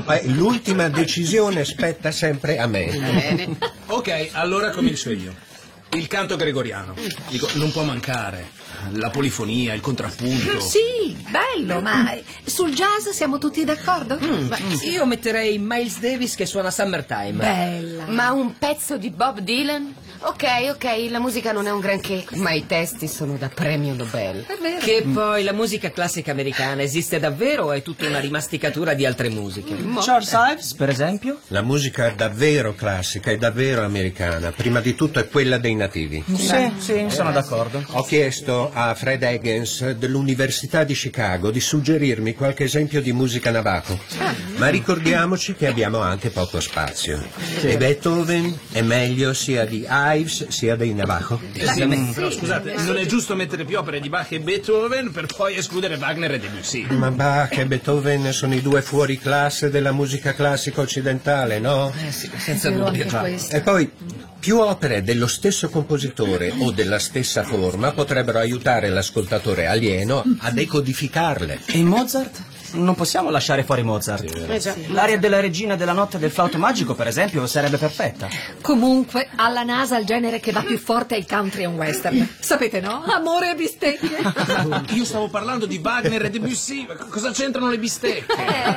L'ultima decisione spetta sempre a me. Bene. Ok, allora comincio io. Il canto gregoriano. Dico, non può mancare. La polifonia, il contrappunto. Sì, bello, ma sul jazz siamo tutti d'accordo? Io metterei Miles Davis che suona Summertime. Bella. Ma un pezzo di Bob Dylan? Ok, la musica non è un granché, ma i testi sono da premio Nobel. È vero. Che poi la musica classica americana esiste davvero o è tutta una rimasticatura di altre musiche? Charles Ives, per esempio? La musica davvero classica e davvero americana, prima di tutto è quella dei nativi. Sì, sono d'accordo. Ho chiesto a Fred Higgins dell'Università di Chicago di suggerirmi qualche esempio di musica navajo, ma ricordiamoci che abbiamo anche poco spazio. E Beethoven è meglio sia di Ives sia dei navajo. Però scusate, non è giusto mettere più opere di Bach e Beethoven per poi escludere Wagner e Debussy. Ma Bach e Beethoven sono i due fuori classe della musica classica occidentale, no? Sì, senza Vero dubbio. anche questo. E poi più opere dello stesso compositore o della stessa forma potrebbero aiutare l'ascoltatore alieno a decodificarle. E Mozart? Non possiamo lasciare fuori Mozart. Già. L'aria della regina della notte del flauto magico, per esempio, sarebbe perfetta. Comunque, alla NASA il genere che va più forte è il country and western. Sapete, no? Amore e bistecche. Io stavo parlando di Wagner e Debussy, ma cosa c'entrano le bistecche?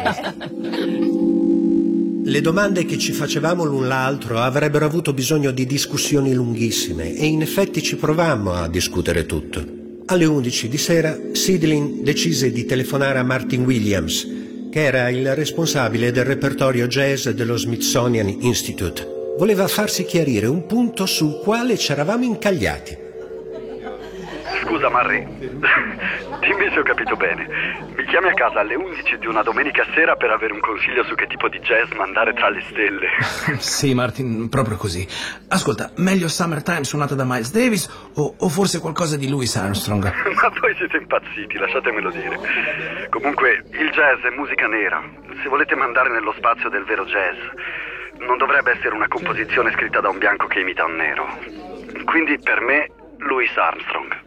Le domande che ci facevamo l'un l'altro avrebbero avuto bisogno di discussioni lunghissime e in effetti ci provammo a discutere tutto. Alle 11 di sera Sidlin decise di telefonare a Martin Williams, che era il responsabile del repertorio jazz dello Smithsonian Institute. Voleva farsi chiarire un punto sul quale ci eravamo incagliati. Scusa Marry, dimmi se ho capito bene. Mi chiami a casa alle 11 di una domenica sera per avere un consiglio su che tipo di jazz mandare tra le stelle. Sì, Martin, proprio così. Ascolta, meglio Summertime suonata da Miles Davis o forse qualcosa di Louis Armstrong? Ma voi siete impazziti, lasciatemelo dire. Comunque, il jazz è musica nera. Se volete mandare nello spazio del vero jazz, non dovrebbe essere una composizione scritta da un bianco che imita un nero. Quindi, per me, Louis Armstrong.